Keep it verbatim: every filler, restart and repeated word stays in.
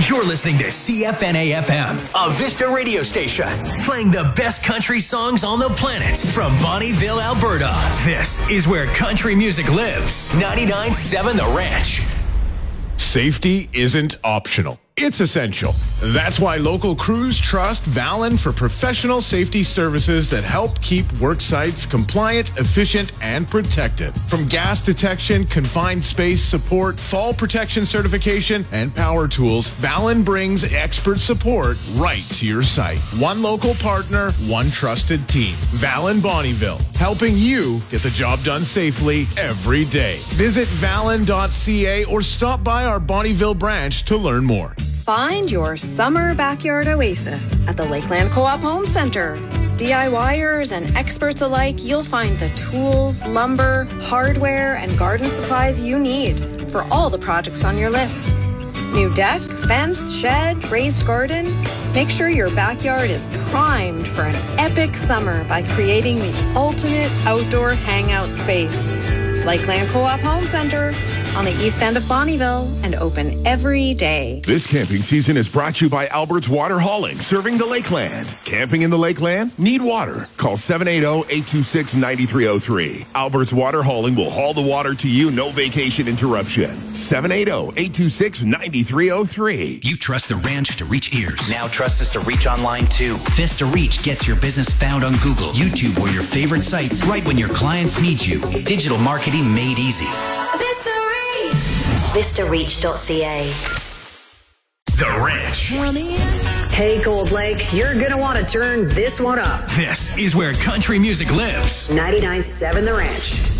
You're listening to C F N A F M, a Vista radio station, playing the best country songs on the planet from Bonnyville, Alberta. This is where country music lives. ninety-nine point seven The Ranch. Safety isn't optional. It's essential. That's why local crews trust Valen for professional safety services that help keep work sites compliant, efficient, and protected. From gas detection, confined space support, fall protection certification, and power tools, Valen brings expert support right to your site. One local partner, one trusted team. Valen Bonnyville, helping you get the job done safely every day. Visit valen dot c a or stop by our Bonnyville branch to learn more. Find your summer backyard oasis at the Lakeland Co-op Home Center. DIYers and experts alike, you'll find the tools, lumber, hardware, and garden supplies you need for all the projects on your list. New deck, fence, shed, raised garden. Make sure your backyard is primed for an epic summer by creating the ultimate outdoor hangout space. Lakeland Co-op Home Center on the east end of Bonnyville and open every day. This camping season is brought to you by Albert's Water Hauling, serving the Lakeland. Camping in the Lakeland? Need water? Call seven eight zero, eight two six, nine three zero three. Albert's Water Hauling will haul the water to you, no vacation interruption. seven eight zero, eight two six, nine three zero three. You trust the ranch to reach ears. Now trust us to reach online too. Vista Reach gets your business found on Google, YouTube, or your favorite sites right when your clients need you. Digital marketing made easy. vista reach dot c a. The Ranch. Hey, Gold Lake, you're going to want to turn this one up. This is where country music lives. ninety-nine point seven The Ranch.